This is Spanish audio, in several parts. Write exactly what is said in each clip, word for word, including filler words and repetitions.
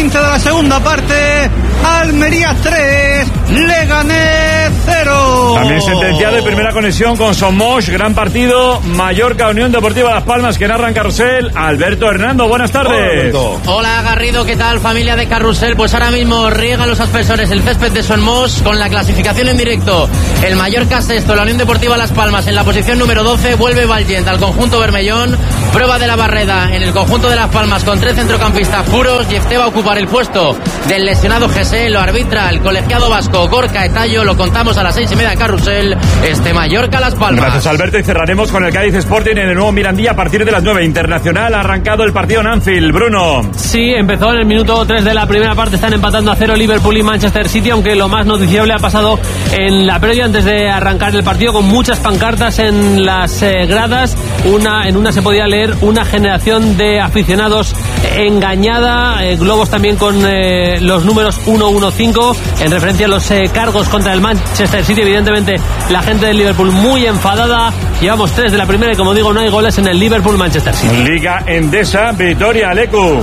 veinte de la segunda parte. Almería tres, Leganés cero. También sentenciado y primera conexión con Somos, gran partido, Mallorca, Unión Deportiva Las Palmas, que narra en Carrusel, Alberto Hernando, buenas tardes. Hola, Hola Garrido, ¿qué tal familia de Carrusel? Pues ahora mismo riegan los aspersores el césped de Somos con la clasificación en directo. El Mallorca sexto, la Unión Deportiva Las Palmas en la posición número doce, vuelve Valiente al conjunto bermellón, prueba de la Barreda en el conjunto de Las Palmas con tres centrocampistas puros y este va a ocupar el puesto del lesionado Gesé. Lo arbitra el colegiado vasco Gorka Etallo, lo contamos a las seis y media en Carrusel, este Mallorca Las Palmas. Gracias Alberto, y cerraremos con el Cádiz Sporting en el nuevo Mirandilla a partir de las nueve. Internacional, ha arrancado el partido en Anfield. Bruno. Sí, empezó en el minuto tres de la primera parte, están empatando a cero Liverpool y Manchester City, aunque lo más noticiable ha pasado en la previa antes de arrancar el partido, con muchas pancartas en las eh, gradas. Una, en una se podía leer una generación de aficionados engañada, eh, globos también con eh, los números uno uno cinco en referencia a los eh, cargos contra el Manchester City. Evidentemente la gente del Liverpool muy enfadada. Llevamos tres de la primera y, como digo, no hay goles en el Liverpool-Manchester City. Liga Endesa, victoria, Lecu.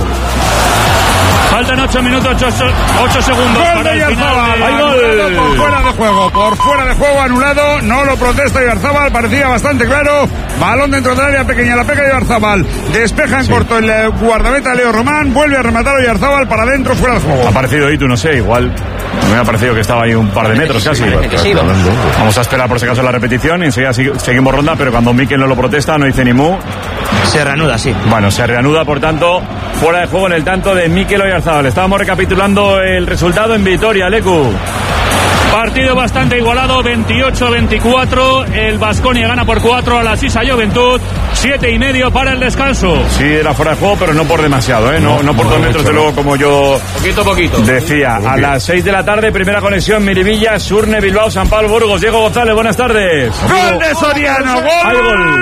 Faltan ocho minutos, ocho segundos gol para de el final. De... ¡Hay gol! Por fuera de juego, por fuera de juego, anulado. No lo protesta Oyarzábal, parecía bastante claro. Balón dentro del área pequeña, la pega de Oyarzábal. Despeja en sí. corto el guardameta Leo Román. Vuelve a rematar Oyarzábal para adentro, fuera de juego. Ha parecido Itu, no sé, igual. Me ha parecido que estaba ahí un par de metros casi. Sí, vamos a esperar por si acaso la repetición. Enseguida seguimos ronda, pero cuando Mikel no lo protesta, no dice ni mu. Se reanuda, sí. Bueno, se reanuda, por tanto, fuera de juego en el tanto de Mikel Oyarzábal. Estábamos recapitulando el resultado en Vitoria, Lecu. Partido bastante igualado, veintiocho a veinticuatro. El Baskonia gana por cuatro a la Sisa Juventud. Siete y medio para el descanso. Sí, era fuera de juego, pero no por demasiado, ¿eh? No, no, no por dos metros, de luego, como yo poquito, poquito. decía. A las seis de la tarde, primera conexión, Miribilla, Surne, Bilbao, San Pablo, Burgos. Diego González, buenas tardes. ¡Gol de Soriano! ¡Gol! ¡Hay gol!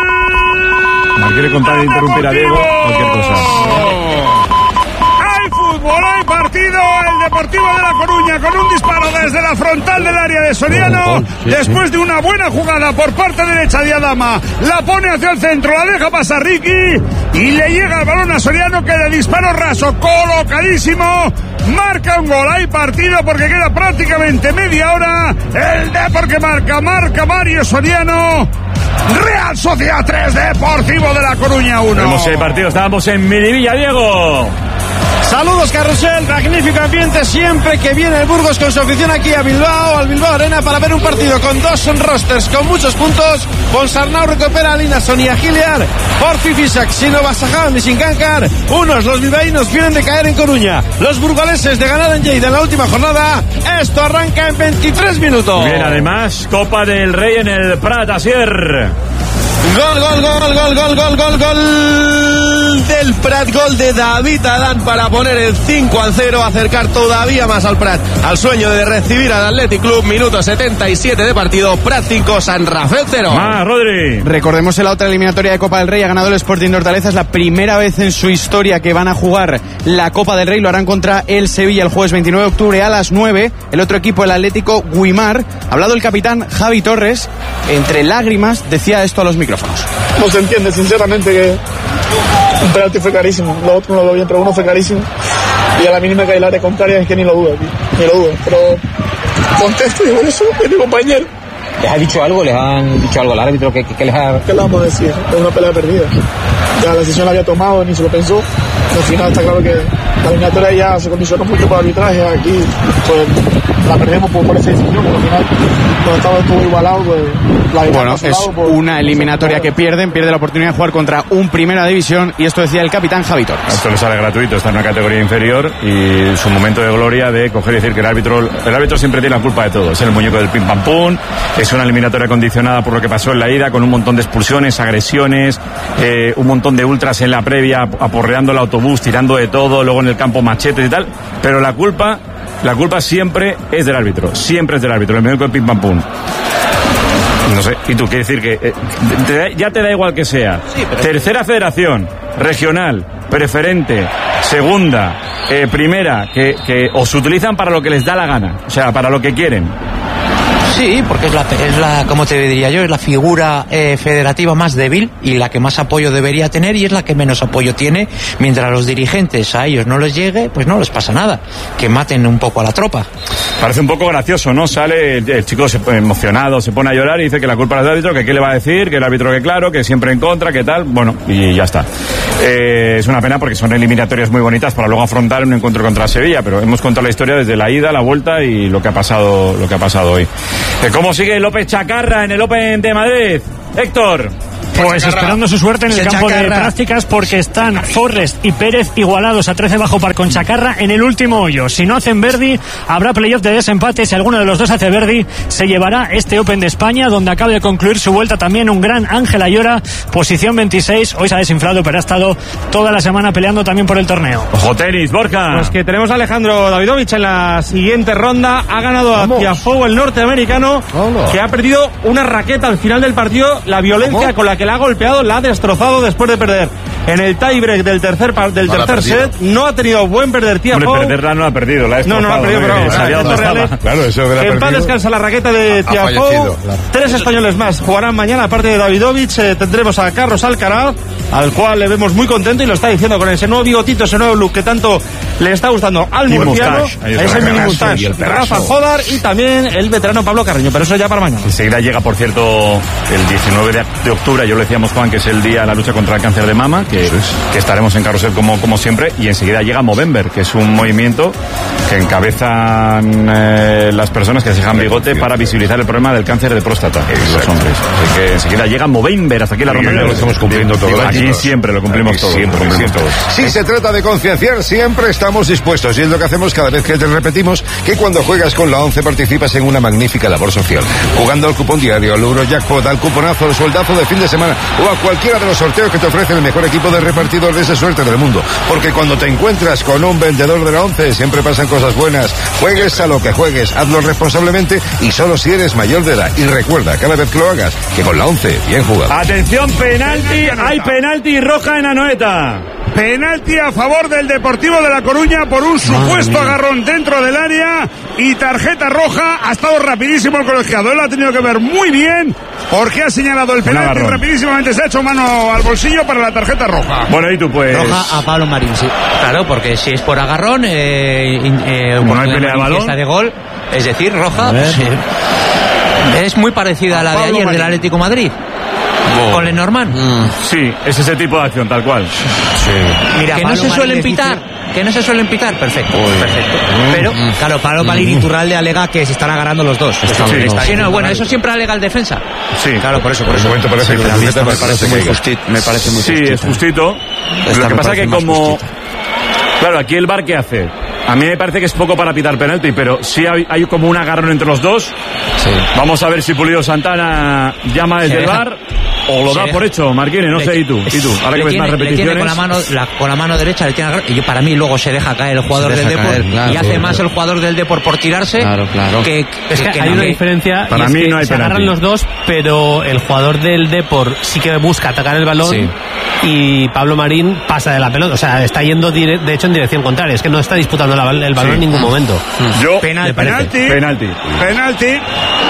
¿No quiere contar de interrumpir a Diego? Cualquier cosa. Fútbol, hay partido, el Deportivo de La Coruña con un disparo desde la frontal del área de Soriano, después de una buena jugada por parte derecha de Adama, la pone hacia el centro, la deja pasar Ricky y le llega el balón a Soriano, que de disparo raso, colocadísimo, marca un gol. Hay partido porque queda prácticamente media hora. El Depor que marca, marca Mario Soriano. Real Sociedad tres, Deportivo de La Coruña uno. Tenemos el partido, estábamos en Miribilla, Diego. Saludos Carrusel, magnífico ambiente siempre que viene el Burgos con su afición aquí a Bilbao, al Bilbao Arena, para ver un partido con dos rosters con muchos puntos. Ponsarnau recupera a Linason y a Giliar por Fifisac, Sino Basaján y Sincankar. Unos, los bilbaínos, vienen de caer en Coruña, los burgaleses de ganar en Lleida en la última jornada. Esto arranca en veintitrés minutos. Bien, además, Copa del Rey en el Prat, Asier. Gol, gol, gol, gol, gol, gol, gol, gol del Prat, gol de David Adán para poner el cinco a cero, acercar todavía más al Prat al sueño de recibir al Athletic Club. Minuto setenta y siete de partido, Prat cinco, San Rafael cero. Más, Rodri. Recordemos en la otra eliminatoria de Copa del Rey ha ganado el Sporting de Hortaleza, es la primera vez en su historia que van a jugar la Copa del Rey, lo harán contra el Sevilla el jueves veintinueve de octubre a las nueve. El otro equipo, el Atlético Guimar. Ha hablado el capitán Javi Torres, entre lágrimas decía esto a los micrófonos. No se entiende, sinceramente, que un penalti fue carísimo, lo otro no lo veo bien, pero uno fue carísimo, y a la mínima que hay el área contraria es que ni lo dudo, ni lo dudo, pero contesto y por eso es mi compañero. ¿Les ha dicho algo? ¿Les han dicho algo al árbitro? ¿Qué, qué, qué les ha...? ¿Qué le vamos a decir? Es una pelea perdida. Ya la decisión la había tomado, ni se lo pensó. Al final está claro que la eliminatoria ya se condicionó mucho por arbitraje. Aquí pues la perdemos por, por esa decisión, pero al final cuando estaba todo igualado, pues la bueno, es por, una eliminatoria que pierden, pierde la oportunidad de jugar contra un Primera División, y esto decía el capitán Javi Torres. Esto le sale gratuito, está en una categoría inferior y su momento de gloria de coger y decir que el árbitro el árbitro siempre tiene la culpa de todo, es el muñeco del pim pam pum, es una eliminatoria condicionada por lo que pasó en la ida, con un montón de expulsiones, agresiones, eh, un montón de ultras en la previa aporreando el autobús, tirando de todo, luego en el campo machetes y tal, pero la culpa la culpa siempre es del árbitro, siempre es del árbitro, el muñeco del pim pam pum. No sé, y tú, quiere decir que eh, te da, ya te da igual que sea. Sí, pero... Tercera federación, regional, preferente, segunda, eh, primera, que, que os utilizan para lo que les da la gana, o sea, para lo que quieren. Sí, porque es la, es la, como te diría yo, es la figura eh, federativa más débil y la que más apoyo debería tener, y es la que menos apoyo tiene. Mientras los dirigentes a ellos no les llegue, pues no les pasa nada. Que maten un poco a la tropa. Parece un poco gracioso, ¿no? Sale el, el chico se, emocionado, se pone a llorar y dice que la culpa es del árbitro, que qué le va a decir, que el árbitro que claro, que siempre en contra, que tal, bueno, y ya está. Eh, es una pena porque son eliminatorias muy bonitas para luego afrontar un encuentro contra Sevilla, pero hemos contado la historia desde la ida, la vuelta y lo que ha pasado, lo que ha pasado hoy. Eh, ¿Cómo sigue López Chacarra en el Open de Madrid? Héctor. Pues esperando su suerte en el campo de prácticas, porque están Forrest y Pérez igualados a trece bajo par con Chacarra en el último hoyo. Si no hacen birdie, habrá playoff de desempate. Si alguno de los dos hace birdie, se llevará este Open de España, donde acaba de concluir su vuelta también un gran Ángel Ayora, posición veintiséis. Hoy se ha desinflado, pero ha estado toda la semana peleando también por el torneo. Ojo tenis, Borja. Pues que tenemos a Alejandro Davidovich en la siguiente ronda. Ha ganado a Tiafoe, el norteamericano, Vamos. que ha perdido una raqueta al final del partido. La violencia ¿Cómo? con la que le ha golpeado la ha destrozado después de perder en el tiebreak del tercer del no tercer set. No ha tenido buen perder Tiafoe. Hombre, perderla no ha perdido, la ha No, no la ha perdido, pero no, claro, eso de en paz descansa la raqueta de Tiafoe. Claro. Tres españoles más jugarán mañana, aparte de Davidovich. Eh, tendremos a Carlos Alcaraz, al cual le vemos muy contento y lo está diciendo con ese nuevo bigotito, ese nuevo look que tanto le está gustando al murciano. Ese mini mustache. Rafa Jodar y también el veterano Pablo Carreño, pero eso ya para mañana. Enseguida llega, por cierto, el diecinueve de octubre, yo lo decíamos, Juan, que es el día de la lucha contra el cáncer de mama, que, sí. que estaremos en Carrusel como, como siempre, y enseguida llega Movember, que es un movimiento que encabezan eh, las personas que se dejan bigote para visibilizar el problema del cáncer de próstata en los hombres. Así que enseguida llega Movember, hasta aquí la ronda. Lo estamos cumpliendo todo el año. Aquí siempre lo cumplimos todo. Siempre, lo cumplimos siempre. todos. Si se trata de concienciar, siempre estamos dispuestos, y es lo que hacemos cada vez que te repetimos que cuando juegas con la ONCE participas en una magnífica labor social. Jugando al cupón diario, al Eurojackpot, al cuponazo, al sueldazo de fin de semana o a cualquiera de los sorteos que te ofrece el mejor equipo de repartidores de suerte del mundo. Porque cuando te encuentras con un vendedor de la ONCE siempre pasan cosas buenas. Juegues a lo que juegues, hazlo responsablemente y solo si eres mayor de edad. Y recuerda, cada vez que lo hagas, que con la ONCE, bien jugado. Atención, penalti, hay penalti roja en Anoeta. Penalti a favor del Deportivo de La Coruña por un supuesto agarrón dentro del área y tarjeta roja. Ha estado rapidísimo el colegiado, él lo ha tenido que ver muy bien porque ha señalado el penalti y rapidísimamente se ha hecho mano al bolsillo para la tarjeta roja. Bueno, y tú pues... Roja a Pablo Marín, sí. Claro, porque si es por agarrón, eh, eh, bueno, hay pelea de balón de gol, es decir, roja, sí. Es muy parecida a la de ayer Marín. Del Atlético de Madrid. Oh. Con Lenormand. Mm. Sí, es ese tipo de acción, tal cual. Sí. Mira, que Pablo no se suelen pitar, dice... que no se suelen pitar, perfecto, Uy. perfecto. Mm. Pero, mm. claro, Pablo Marín y Turralde alega que se están agarrando los dos. Está sí, está sí, no, bueno, eso siempre alega el defensa. Sí, claro, por eso, por eso. Momento parece sí, que me, me parece muy justito, me parece muy sí, justito. Sí, es justito. Esta lo que pasa es que como... Justito. Claro, aquí el V A R, ¿qué hace? A mí me parece que es poco para pitar penalti, pero sí hay, hay como un agarrón entre los dos. Sí. Vamos a ver si Pulido Santana llama desde el V A R o lo da por hecho, Marquines, no sé, y tú, y tú, ahora que ves más repeticiones. Le tiene con la mano, la, con la mano derecha, le tiene agarrón, y para mí luego se deja caer el jugador del Depor, claro, y hace claro. más el jugador del Depor por tirarse. Claro, claro. Que, es que, que hay una diferencia. Para mí no hay se penalti. Agarran los dos, pero el jugador del Depor sí que busca atacar el balón. Sí. Y Pablo Marín pasa de la pelota, o sea, está yendo dire- de hecho en dirección contraria, es que no está disputando la, el balón sí. en ningún momento. Yo, penalti, penalti, penalti, penalti.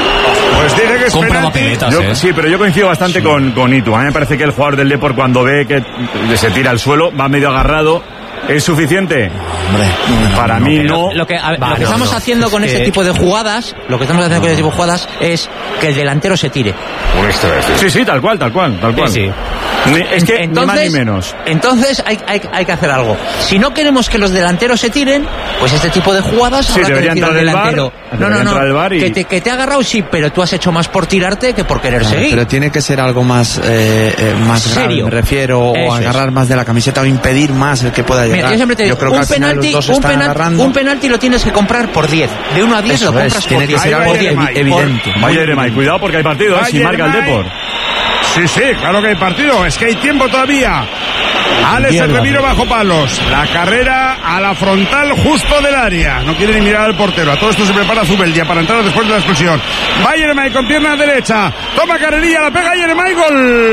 Pues dice que es Compra penalti. Papeletas, yo, ¿eh? Sí, pero yo coincido bastante sí. con, con Itu. A mí me parece que el jugador del Depor, cuando ve que se tira al suelo, va medio agarrado. ¿Es suficiente? Hombre, para no, mí no. no. Lo que, a ver, Va, lo que no, estamos no. haciendo es con que... este tipo de jugadas, lo que estamos haciendo con este tipo de jugadas es que el delantero se tire. Un extra, sí. Sí, sí, tal cual, tal cual, tal cual. Sí, sí. Ni, es que entonces, ni más ni menos. Entonces hay, hay, hay que hacer algo. Si no queremos que los delanteros se tiren, pues este tipo de jugadas sí, habrá que decir al delantero. Bar, no, no, no. Y... Que, te, que te ha agarrado, sí, pero tú has hecho más por tirarte que por querer claro, seguir. Pero tiene que ser algo más, eh, eh, más serio. grave, me refiero, Eso o agarrar es. más de la camiseta o impedir más el que pueda llegar. Mira, yo siempre te digo, yo creo un que al final penalti, los dos un, están penalti agarrando. un penalti lo tienes que comprar por diez. De uno a diez Eso lo es, compras tiene por que diez. ser algo Bayern, evidente. Vaya Eremay, cuidado porque hay partido, ¿eh? Si marca el Depor. Sí, sí, claro que hay partido. Es que hay tiempo todavía. Alex el Remiro bajo palos. La carrera a la frontal justo del área. No quiere ni mirar al portero. A todo esto se prepara Zubeldia para entrar después de la expulsión. Va Yeremay con pierna derecha. Toma carrerilla, la pega Yeremay. Gol.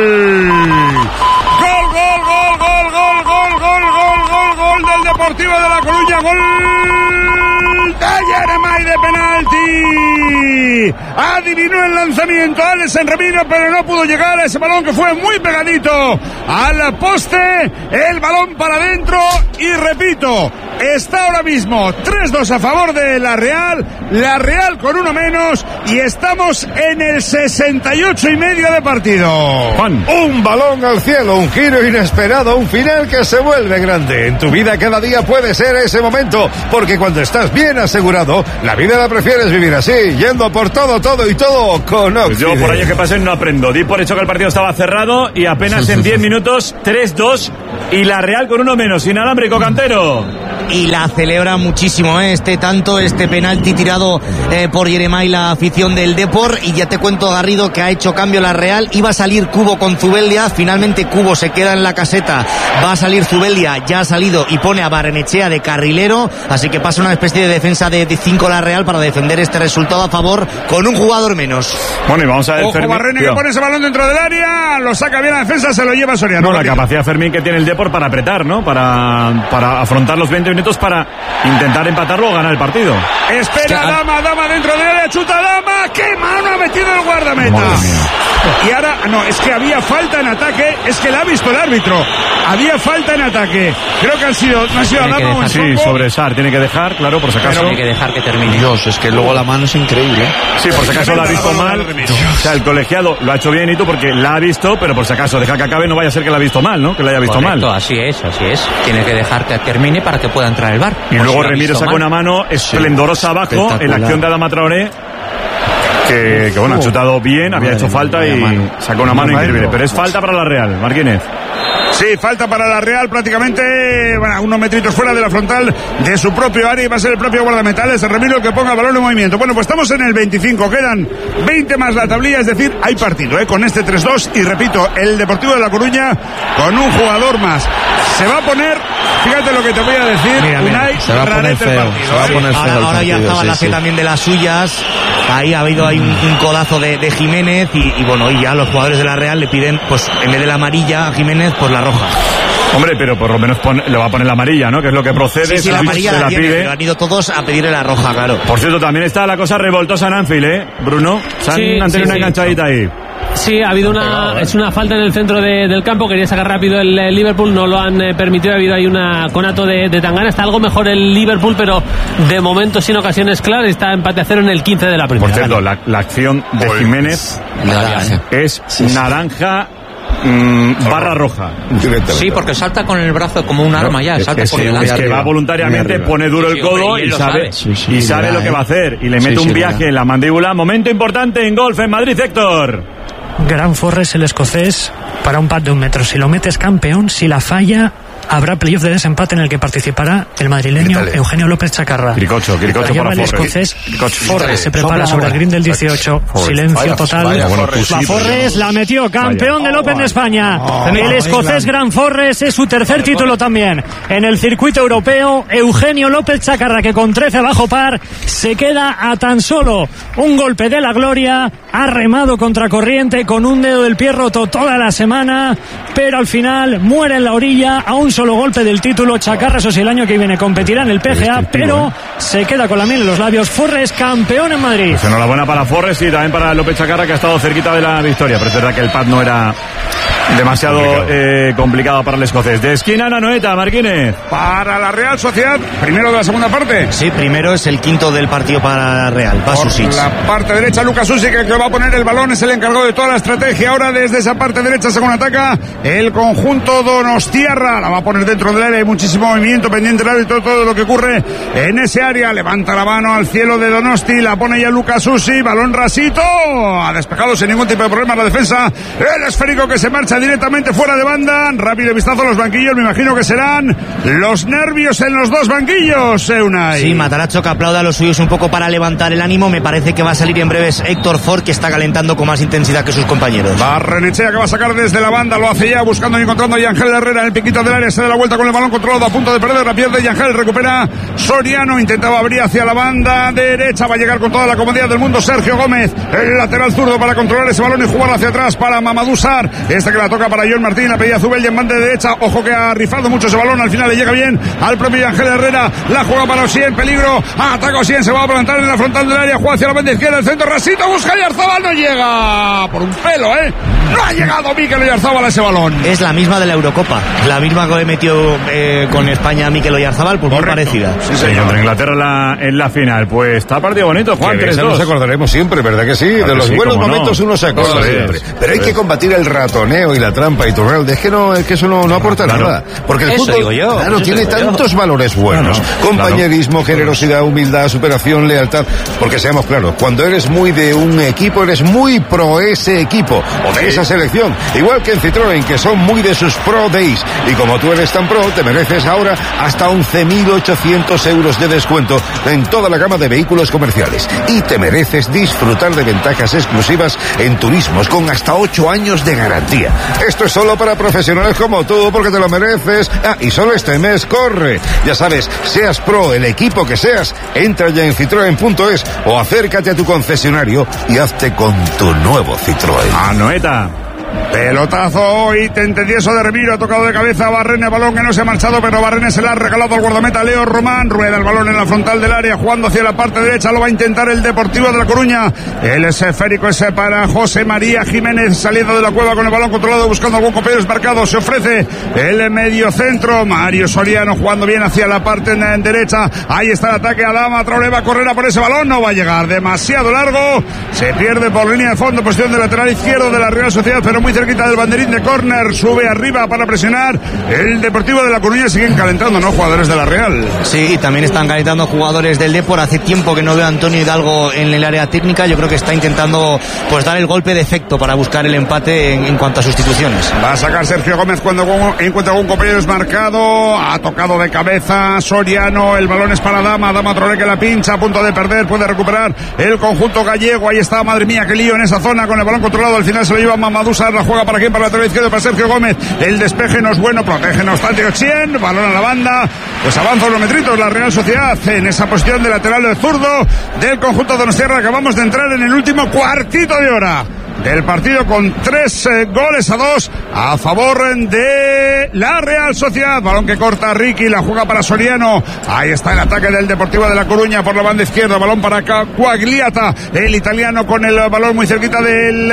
Gol, gol, gol, gol, gol, gol, gol, gol, gol, gol del Deportivo de La Coruña. Gol de Yeremay de penalti. Adivinó el lanzamiento Alex Remiro, pero no pudo llegar a ese balón que fue muy pegadito al poste. El balón para adentro y repito, está ahora mismo tres dos a favor de la Real, la Real con uno menos y estamos en el sesenta y ocho y medio de partido. Juan. Un balón al cielo, un giro inesperado, un final que se vuelve grande. En tu vida cada día puede ser ese momento, porque cuando estás bien asegurado, la vida la prefieres vivir así, yendo por todo, todo y todo con Oxide. Pues yo por años que pasen no aprendo. Di por hecho que el partido estaba cerrado y apenas en diez minutos tres dos y la Real con uno menos. Inalámbrico, Cantero. Y la celebra muchísimo, ¿eh? este tanto, este penalti tirado eh, por Yeremay, la afición del Depor. Y ya te cuento, Garrido, que ha hecho cambio la Real. Iba a salir Cubo con Zubeldia, finalmente Cubo se queda en la caseta, va a salir Zubeldia, ya ha salido y pone a Barrenechea de carrilero, así que pasa una especie de defensa de cinco la Real para defender este resultado a favor con un jugador menos. Bueno, y vamos a ver Ojo, Fermín, Barrene que pone ese balón dentro del área, lo saca bien la defensa, se lo lleva Soriano. No, la capacidad Fermín que tiene el Depor para apretar, ¿no? Para, para afrontar los veinte minutos para intentar empatarlo o ganar el partido. Espera, Dama, Dama dentro del área, chuta Dama, qué mano ha metido el guardameta. Y ahora, no, es que había falta en ataque, es que la ha visto el árbitro. Había falta en ataque. Creo que han sido, no ha sido Dama o en Sí, sobre Sar, tiene que dejar, claro, por si acaso. Tiene que dejar que termine. Dios, es que luego la mano es increíble. Sí, por si acaso la ha visto mal. O sea, el colegiado lo ha hecho bien y tú porque la ha visto, pero por si acaso deja que acabe, no vaya a ser que la ha visto mal, ¿no? Que la haya visto Correcto, mal. así es, así es. Tiene que dejar que termine para que pueda entrar el V A R. Y luego si Remiro sacó una mano esplendorosa sí, abajo en la acción de Adama Traoré. Que, que bueno, ha chutado bien, había hecho falta y sacó una mano increíble. Pero es falta para la Real, Martínez. Sí, falta para la Real prácticamente, bueno, unos metritos fuera de la frontal de su propio área y va a ser el propio guardameta es el Remiro el que ponga el balón en movimiento. Bueno, pues estamos en el veinticinco, quedan veinte más la tablilla, es decir, hay partido, ¿eh? Con este tres dos y repito, el Deportivo de La Coruña con un jugador más. Se va a poner, fíjate lo que te voy a decir, mira, mira, Unai, se va a poner feo, partido, se va a poner feo ahora, ahora ya estaba sí, la C sí. también de las suyas, ahí ha habido ahí un, un codazo de, de Jiménez y, y bueno, y ya los jugadores de la Real le piden, pues en vez de la amarilla a Jiménez, pues la roja. Hombre, pero por lo menos pone, le va a poner la amarilla, ¿no? Que es lo que procede. Sí, sí, la amarilla se la, la tiene, pide. Pero han ido todos a pedirle la roja, claro. Por cierto, también está la cosa revoltosa en Anfield, ¿eh, Bruno? Se han, sí, han tenido sí, una sí. enganchadita ahí. Sí, ha habido una, es una falta en el centro de, del campo, quería sacar rápido el, el Liverpool, no lo han eh, permitido, ha habido ahí una conato de, de Tangana, está algo mejor el Liverpool, pero de momento sin ocasiones claras, está empate a cero en el quince de la primera. Por cierto, la, la acción de Jiménez naranja. es sí, sí. naranja mm, barra roja. Sí, porque salta con el brazo como un arma ya, salta es, por es, delante. Es que va voluntariamente, pone duro el codo y sabe, sí, sí, y sabe lo que va a hacer, y le mete sí, un viaje en la mandíbula. Momento importante en golf en Madrid, Héctor. Gran Forres, el escocés, para un pad de un metro. Si lo metes campeón, si la falla, habrá playoff de desempate en el que participará el madrileño Grítale. Eugenio López Chacarra. Quiricocho, Quiricocho para el Forres. escocés Forres se prepara sobre el green del dieciocho. Forres. Silencio vaya, total. Vaya, bueno, pues la sí, Forres la metió, campeón vaya. del Open oh, de España. Oh, el escocés Gran Forres es su tercer título también en el circuito europeo. Eugenio López Chacarra, que con trece bajo par se queda a tan solo un golpe de la gloria. Ha remado contracorriente con un dedo del pie roto toda la semana, pero al final muere en la orilla a un solo golpe del título. Chacarra, eso sí, el año que viene competirá en el P G A, pero ¿eh? se queda con la miel en los labios. Forres, campeón en Madrid. Pues enhorabuena para Forres y también para López Chacarra, que ha estado cerquita de la victoria, pero es verdad que el pad no era demasiado complicado, eh, complicado para el escocés. De esquina, Nanoeta, Marquínez. Para la Real Sociedad, primero de la segunda parte. Sí, primero es el quinto del partido para la Real. Va Susic. Por la parte derecha, Lucas Susic, que va a poner el balón, es el encargado de toda la estrategia. Ahora desde esa parte derecha, según ataca el conjunto donostiarra, la va a poner dentro del área. Hay muchísimo movimiento pendiente del árbitro, todo lo que ocurre en ese área. Levanta la mano al cielo de Donosti, la pone ya Lucas Susic, balón rasito, ha despejado sin ningún tipo de problema la defensa. El esférico que se marcha directamente fuera de banda. Rápido vistazo a los banquillos, me imagino que serán los nervios en los dos banquillos, Unai. Sí, Matarazzo, que aplauda a los suyos un poco para levantar el ánimo. Me parece que va a salir en breves Héctor Ford, que está calentando con más intensidad que sus compañeros. Barrenechea, que va a sacar desde la banda, lo hace ya buscando y encontrando a Ángel Herrera en el piquito del área. se da la vuelta con el balón controlado, a punto de perder, la pierde Yangel, recupera Soriano, intentaba abrir hacia la banda derecha, va a llegar con toda la comodidad del mundo Sergio Gómez, el lateral zurdo para controlar ese balón y jugar hacia atrás para Mamadou Sarr, este que la toca para John Martín, la pedía Zubeldia en banda derecha, ojo que ha rifado mucho ese balón, al final le llega bien al propio Yangel Herrera, la juega para Osien, peligro, ataca Osien, se va a plantar en la frontal del área, juega hacia la banda izquierda, el centro, Rasito, busca Oyarzabal, no llega, por un pelo, eh, no ha llegado Mikel Oyarzabal a ese balón. Es la misma de la Eurocopa, la misma que metió eh, con España Mikel Oyarzabal, pues muy parecida. Sí, señor. Contra Inglaterra en la, en la final, pues está partido bonito, Juan, tres dos. Nos acordaremos siempre, ¿verdad que sí? Claro de los sí, buenos no. momentos uno se acuerda Eso siempre. es. Pero hay Eso que es. combatir el ratoneo y la trampa y turralde. Es que no, es que eso no, no aporta Claro. nada. Porque el Eso fútbol, digo yo, claro, eso tiene digo yo. tantos valores buenos. Claro, Compañerismo, generosidad, humildad, superación, lealtad. Porque seamos claros, cuando eres muy de un equipo, eres muy pro ese equipo o de esa selección. Igual que en Citroën, que son muy de sus Pro Days. Y como tú eres tan pro, te mereces ahora hasta once mil ochocientos euros de descuento en toda la gama de vehículos comerciales. Y te mereces disfrutar de ventajas exclusivas en turismos con hasta ocho años de garantía. Esto es solo para profesionales como tú, porque te lo mereces. Ah, y solo este mes corre. Ya sabes, seas pro, el equipo que seas, entra ya en citroen punto es o acércate a tu concesionario y hazte con tu nuevo Citroën. Anoeta. Pelotazo y tentedieso de Remiro, ha tocado de cabeza a Barrene, balón que no se ha marchado, pero Barrene se la ha regalado al guardameta Leo Román, rueda el balón en la frontal del área, jugando hacia la parte derecha, lo va a intentar el Deportivo de La Coruña, el esférico ese para José María Jiménez, saliendo de la cueva con el balón controlado, buscando algún compañero desmarcado, se ofrece el medio centro, Mario Soriano jugando bien hacia la parte en derecha, ahí está el ataque, Adama Traoré va a correr a por ese balón, no va a llegar, demasiado largo, se pierde por línea de fondo, posición de lateral izquierdo de la Real Sociedad, pero muy cerquita del banderín de córner, sube arriba para presionar el Deportivo de La Coruña, siguen calentando, ¿no? Jugadores de la Real. Sí, y también están calentando jugadores del Depor. Hace tiempo que no veo a Antonio Hidalgo en el área técnica, yo creo que está intentando pues dar el golpe de efecto para buscar el empate en, en cuanto a sustituciones. Va a sacar Sergio Gómez cuando encuentra algún compañero desmarcado, ha tocado de cabeza Soriano, el balón es para Dama, Dama Traoré que la pincha, a punto de perder, puede recuperar el conjunto gallego, ahí está, madre mía, qué lío en esa zona con el balón controlado, al final se lo lleva Mamadou Sarr, la juega para quién, para la lateral izquierdo, para Sergio Gómez, el despeje no es bueno, protege no obstante Ochien, balón a la banda, pues avanza unos metritos la Real Sociedad en esa posición de lateral del zurdo del conjunto donostiarra, acabamos de entrar en el último cuartito de hora del partido con tres eh, goles a dos a favor de la Real Sociedad, balón que corta Ricky, la juega para Soriano, ahí está el ataque del Deportivo de La Coruña por la banda izquierda, balón para Quagliata, el italiano con el balón muy cerquita del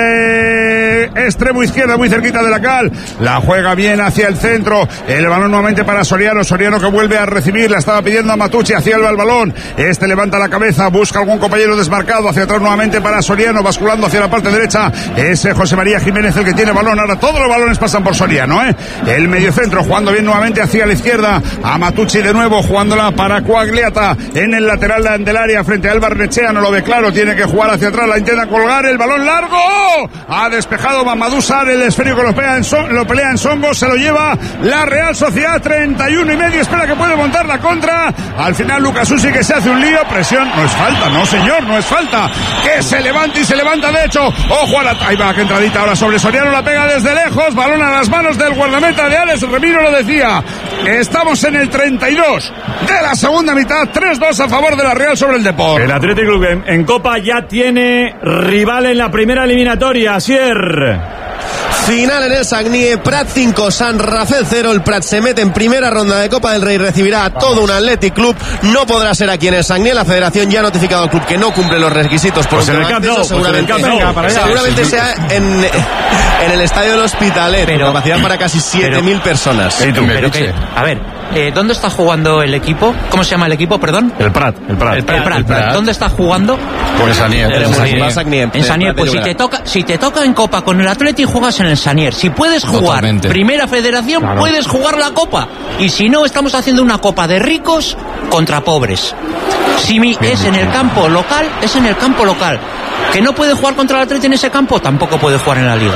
eh, extremo izquierdo, muy cerquita de la cal, la juega bien hacia el centro, el balón nuevamente para Soriano, Soriano que vuelve a recibir, la estaba pidiendo a Matucci, hacia el balón, este levanta la cabeza, busca algún compañero desmarcado, hacia atrás nuevamente para Soriano, basculando hacia la parte derecha, ese José María Jiménez el que tiene balón, ahora todos los balones pasan por Soriano, ¿eh? El mediocentro jugando bien nuevamente hacia la izquierda, a Matucci de nuevo, jugándola para Quagliata en el lateral del área frente a Álvaro Nechea, no lo ve claro, tiene que jugar hacia atrás, la intenta colgar, el balón largo, ha despejado Mamadou Sarr, el esférico lo pelea en, son, lo pelea en Songo, se lo lleva la Real Sociedad, treinta y uno y medio, espera que puede montar la contra, al final Lucas Usi que se hace un lío, presión, no es falta, no señor, no es falta, que se levanta y se levanta de hecho, ojo a la, ahí va, que entradita ahora sobre Soriano, la pega desde lejos, balón a las manos del guardameta de Alex Remiro, lo decía, estamos en el treinta y dos de la segunda mitad, tres dos a favor de la Real sobre el Depor. El Athletic Club en, en Copa ya tiene rival en la primera eliminatoria, Asier. Final en el Sagnie, Prat cinco, San Rafael cero, el Prat se mete en primera ronda de Copa del Rey, recibirá a todo un Athletic Club, no podrá ser aquí en el Sagnie, la federación ya ha notificado al club que no cumple los requisitos por pues un en el Camp Nou, seguramente, pues en el Camp Nou, seguramente sea en, en el estadio del Hospitalet, pero, con capacidad para casi siete mil personas. Pero, pero que, a ver, eh, ¿dónde está jugando el equipo? ¿Cómo se llama el equipo, perdón? El Prat, el Prat. El Prat, el Prat. El Prat. ¿Dónde está jugando? Por el Sanier. En Sanier, pues si te toca, si te toca en Copa con el Atleti, juegas en el Sanier. Si puedes jugar Totalmente. Primera Federación, claro. Puedes jugar la Copa. Y si no, estamos haciendo una Copa de ricos contra pobres. Si mi, es en el campo local, es en el campo local. Que no puede jugar contra el Atleti en ese campo, tampoco puede jugar en la Liga.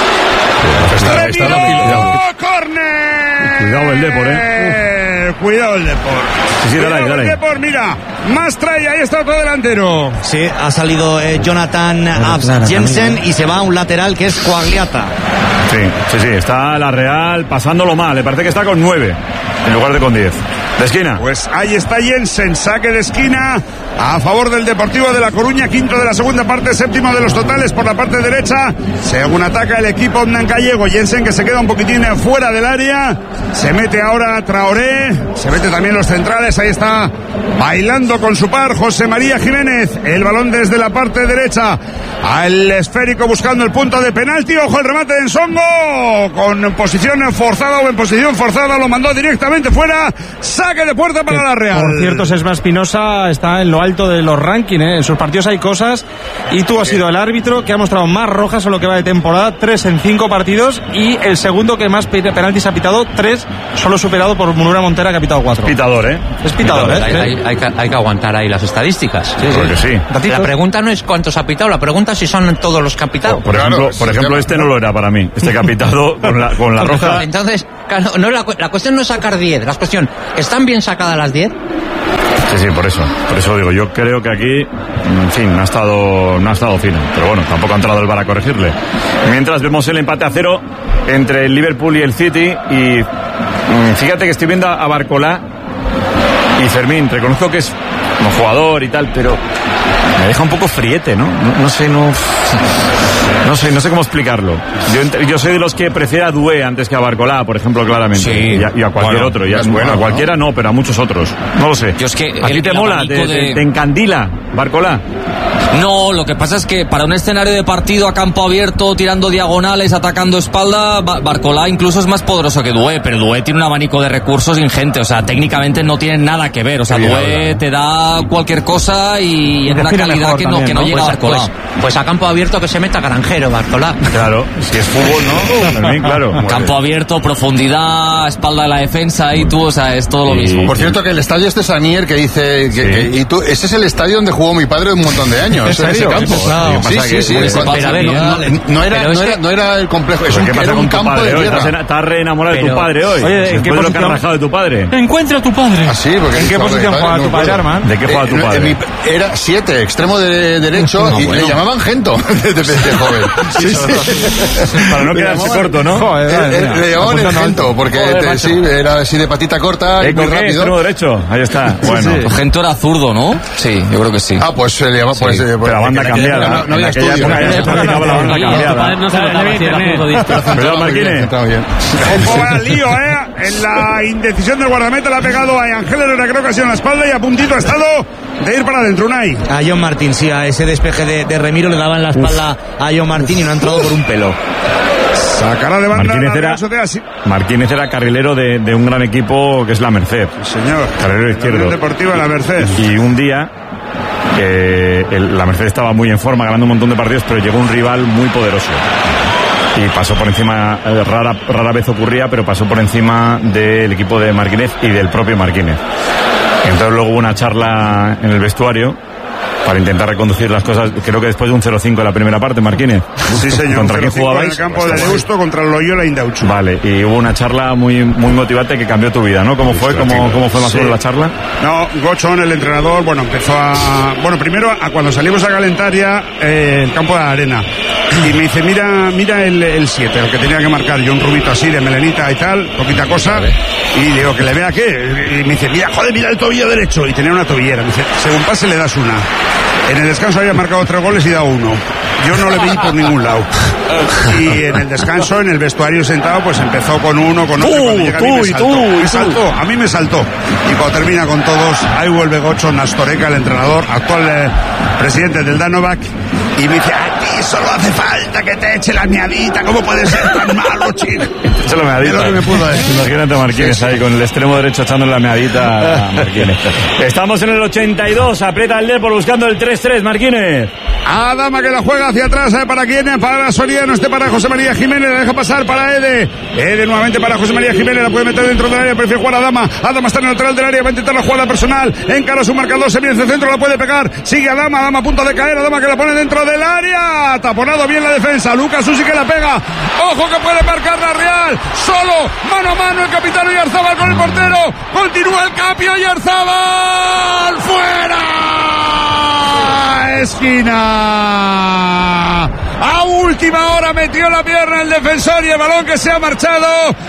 Está, está cuidado. ¡Córner! Cuidado el Depor, eh. Cuidado el Depor. Sí, sí, dale, dale. El Depor, mira. Mastra y ahí está otro delantero. Sí, ha salido eh, Jonathan Abs Jensen y se va a un lateral que es Quagliata. Sí, sí, sí, está la Real pasándolo mal. Le parece que está con nueve en lugar de con diez. De esquina. Pues ahí está Jensen, saque de esquina a favor del Deportivo de La Coruña, quinto de la segunda parte, séptimo de los totales por la parte derecha, según ataca el equipo gallego. Jensen, que se queda un poquitín fuera del área, se mete ahora Traoré, se mete también los centrales, ahí está bailando con su par José María Jiménez, el balón desde la parte derecha al esférico buscando el punto de penalti. Ojo el remate de Nsongo, con posición forzada o en posición forzada, lo mandó directamente fuera. Saque de puerta para que, la Real. Por cierto, Sesma Espinosa está en lo alto de los rankings, ¿eh? En sus partidos hay cosas, y tú has sido el árbitro que ha mostrado más rojas en lo que va de temporada, tres en cinco partidos, y el segundo que más penaltis ha pitado, tres, solo superado por Munura Montera, que ha pitado cuatro. Pitador, ¿eh? Es pitador, pitador, ¿eh? Hay, hay, hay, que, hay que aguantar ahí las estadísticas. Sí, porque sí. sí. La pregunta no es cuántos ha pitado, la pregunta es si son todos los que ha pitado. Por ejemplo, claro, por ejemplo este no lo era para mí, este que ha pitado con la, con la roja. Entonces, claro, no, la, la cuestión no es sacar diez, la cuestión, ¿están bien sacadas las diez? Sí, sí, por eso, por eso digo, yo creo que aquí, en fin, no ha estado, no ha estado fino, pero bueno, tampoco ha entrado el V A R a corregirle. Mientras vemos el empate a cero entre el Liverpool y el City, y fíjate que estoy viendo a Barcolá y Fermín, reconozco que es como jugador y tal, pero me deja un poco friete, ¿no? No, no sé, no... No sé, no sé cómo explicarlo. Yo, yo soy de los que prefiero a Doué antes que a Barcolá, por ejemplo, claramente. Sí. Y, a, y a cualquier bueno, otro. Y a, bueno, a cualquiera ¿no? no, pero a muchos otros. No lo sé. Yo es que ¿A ti te mola? ¿Te, de... te, te encandila Barcolá? No, lo que pasa es que para un escenario de partido a campo abierto, tirando diagonales, atacando espalda, Barcolá incluso es más poderoso que Doué, pero Doué tiene un abanico de recursos ingente, o sea, técnicamente no tienen nada que ver, o sea, Doué te da cualquier cosa y en una calidad que no, también, que no, ¿no? llega pues, a Barcolá. Pues, pues a campo abierto que se meta Granjero, Barcolá. Claro, si es fútbol, ¿no? También, claro. Campo abierto, profundidad, espalda de la defensa y tú, o sea, es todo lo mismo. Por cierto, que el estadio este Sanier que dice, que, sí. que, y tú, ese es el estadio donde jugó mi padre un montón de años. ¿En serio? Ese campo. No, sí, sí, sí. sí. Pero a ver, no, no, era, no, era, no era el complejo, es un, era un campo de tierra. Estás, estás re enamorado pero, de tu padre hoy. Oye, ¿en qué posición? Lo que has rajado de tu padre. Encuentra a tu padre. Ah, sí, porque ¿En qué posición jugaba tu padre, Arman? ¿De qué jugaba tu padre? Eh, mi, era siete, extremo de derecho, no, y bueno. le llamaban Gento de, de, de joven. Sí, sí. Para no quedarse corto, ¿no? Joder, eh, eh, le llamaban el Gento, porque Joder, te, sí, era así de patita corta y muy rápido. Extremo derecho, ahí está. Bueno, sí, sí. Gento era zurdo, ¿no? Sí, yo creo que sí. Ah, pues se le llama, pues, sí. Pero la banda cambiada. No, no había estudio. Se practicaba la banda cambiada. No se notaba si era futbolista. Perdón, Marquines. Ojo al lío, ¿eh? En la indecisión del guardameta le ha pegado a Ángel Herrera, creo que ha sido en la espalda, y a puntito ha estado de ir para adentro. Unai. A John Martín, sí, a ese despeje de, de Remiro le daban la espalda Uf. a John Martín y no ha entrado por un pelo. Sacará de banda Martínez era, Martínez era carrilero de, de un gran equipo que es la Merced. Señor. Carrilero izquierdo. Deportiva la Merced. Y un día eh, el, la Merced estaba muy en forma, ganando un montón de partidos, pero llegó un rival muy poderoso. Y pasó por encima, eh, rara, rara vez ocurría, pero pasó por encima del equipo de Marquínez y del propio Marquínez. Entonces luego hubo una charla en el vestuario para intentar reconducir las cosas, creo que después de un cero cinco de la primera parte, Marquínez. Sí, señor. ¿Contra quién jugabais? En el campo de Deusto contra el Loyola Indauchu. Vale, y hubo una charla muy muy motivante que cambió tu vida, ¿no? ¿Cómo fue? ¿Cómo, cómo fue más o menos la charla? No, Gochón, el entrenador, bueno, empezó a... Bueno, primero, a cuando salimos a calentar ya eh, el campo de la arena. Y me dice, mira mira el siete, el, el que tenía que marcar yo, un rubito así de melenita y tal, poquita cosa. Vale. Y digo, ¿que le vea qué? Y me dice, mira, joder, mira el tobillo derecho. Y tenía una tobillera. Me dice, según pase le das una. En el descanso había marcado tres goles y dado uno. Yo no le vi por ningún lado. Y en el descanso, en el vestuario sentado, pues empezó con uno, con otro. Tú, llega, tú, a mí me y saltó, tú, me saltó, a mí me saltó. Y cuando termina con todos, ahí vuelve Gocho Nastoreca, el entrenador, actual eh, presidente del Danovac. Y me dice, a ti solo hace falta que te eche la meadita. ¿Cómo puede ser tan malo, chico? Echa la meadita. Es lo que me pudo decir. Imagínate a Marquínez sí, sí. ahí con el extremo derecho echándole la meadita a Marquínez. Estamos en el ochenta y dos, aprieta el Depor buscando el tres tres, Marquínez. Adama que la juega hacia atrás, ¿eh? ¿Para quién? Para Soriano, este para José María Jiménez, la deja pasar para Ede. Ede nuevamente para José María Jiménez, la puede meter dentro del área, prefiere jugar a Adama. Adama está en el lateral del área, va a intentar la jugada personal. Encara su marcador, se viene hacia el centro, la puede pegar. Sigue Adama, Adama a punto de caer, Adama que la pone dentro del área. Taponado bien la defensa, Lucas Susi que la pega. Ojo que puede marcar la Real. Solo, mano a mano el capitán Oyarzabal con el portero. Continúa el cambio, Oyarzabal. ¡Fuera! Esquina. A última hora metió la pierna el defensor y el balón que se ha marchado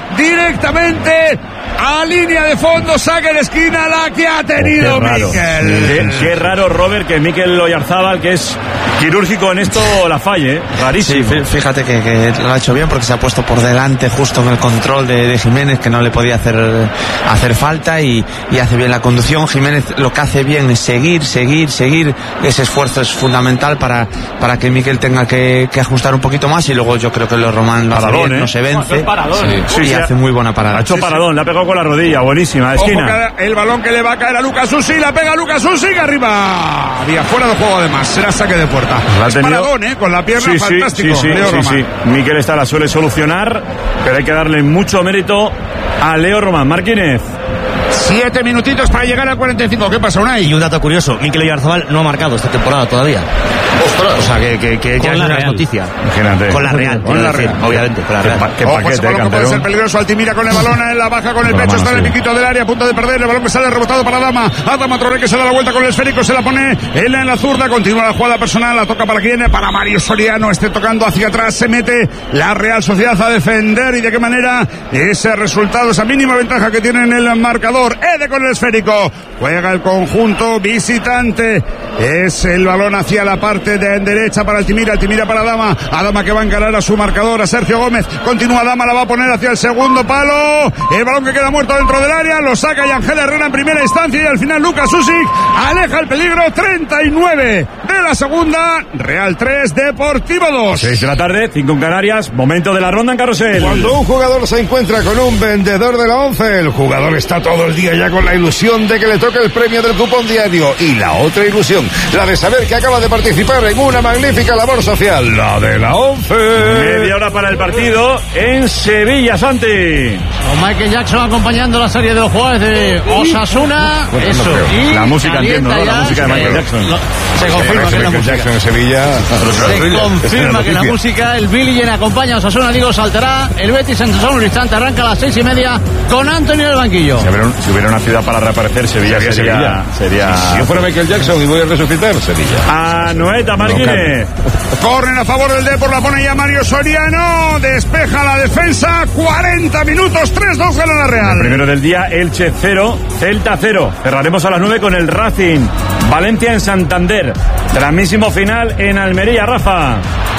directamente a línea de fondo, saque de esquina la que ha tenido Mikel. Qué, qué raro, Robert, que Mikel Oyarzábal, que es quirúrgico en esto, la falle, ¿eh? Rarísimo. Sí, fíjate que, que lo ha hecho bien porque se ha puesto por delante justo en el control de, de Jiménez, que no le podía hacer, hacer falta, y, y hace bien la conducción. Jiménez lo que hace bien es seguir, seguir, seguir. Ese esfuerzo es fundamental para, para que Mikel tenga que, que ajustar un poquito más, y luego yo creo que los Román lo hace bien, ¿eh? No se vence, sí. Sí, y sí, hace muy buena parada. Ha hecho sí, paradón, sí. Le ha pegado con la rodilla, buenísima, de esquina. Ojo, el balón que le va a caer a Lucas Usyk, la pega Lucas Usyk arriba. Había fuera de juego además, será saque de puerta. Es paradón, ¿eh? Con la pierna, sí, fantástico. Sí, sí, sí, sí, sí. Mikel esta la suele solucionar, pero hay que darle mucho mérito a Leo Román. Martínez. Siete minutitos para llegar al cuarenta y cinco. ¿Qué pasa, Unai? Y un dato curioso, Mikel Oyarzabal no ha marcado esta temporada todavía. Ostras. O sea, que, que, que ya es una noticia. Imagínate. Con la Real. Con la Real. Obviamente, con la Real. Qué, qué Ojo, paquete, ese balón que puede ser peligroso. Altimira con el balón en la baja con el pecho. Está en el piquito del área, a punto de perder. El balón que sale rebotado para Adama. Adama Traoré, que se da la vuelta con el esférico. Se la pone él en la zurda. Continúa la jugada personal. La toca para quién? Para Mario Soriano. Esté tocando hacia atrás. Se mete la Real Sociedad a defender. Y de qué manera ese resultado, esa mínima ventaja que tiene en el marcador. Ede con el esférico. Juega el conjunto visitante. Es el balón hacia la parte de derecha para Altimira. Altimira para Adama. Adama que va a encarar a su marcador, a Sergio Gómez. Continúa Adama, la va a poner hacia el segundo palo. El balón que queda muerto dentro del área. Lo saca y Ángel Herrera en primera instancia. Y al final Lucas Usyk aleja el peligro. treinta y nueve de la segunda. Real tres, Deportivo dos. seis de la tarde, cinco en Canarias. Momento de la ronda en carrusel. Cuando un jugador se encuentra con un vendedor de la once, el jugador está todo el día ya con la ilusión de que le toque el premio del cupón diario. Y la otra ilusión, la de saber que acaba de participar en una magnífica labor social, la de la once. Media hora para el partido en Sevilla, Santi. Con Michael Jackson acompañando la serie de los jugadores de Osasuna. Bueno, eso. no y la música, entiendo, ¿no? La música de Michael Jackson. No, se confirma que la música. Jackson en Sevilla. Se confirma que la música, el Billy Jean acompaña a Osasuna. Digo, saltará el Betis en solo un instante. Arranca a las seis y media con Antonio en el banquillo. Si hubiera, si hubiera una ciudad para reaparecer, Sevilla sería. Sevilla. sería... Si yo fuera Michael Jackson y voy a resucitar, Sevilla. A Noeta Martínez. Corren a favor del Depor, la pone ya Mario Soriano. Despeja la defensa. cuarenta minutos, tres dos gana la Real. El primero del día, Elche cero, Celta cero. Cerraremos a las nueve con el Racing. Valencia en Santander. Tramísimo final en Almería, Rafa.